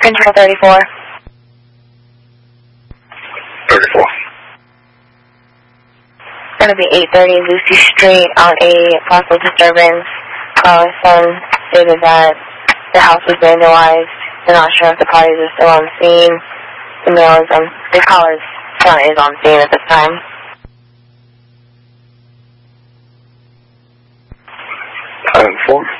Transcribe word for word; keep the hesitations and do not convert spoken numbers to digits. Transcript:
Control thirty-four. thirty-four. It's going to be eight thirty Lucy Street on a possible disturbance. Uh, son stated that the house was vandalized. They're not sure if the parties are still on scene. The male is on, the caller's son is on scene at this time. ten four.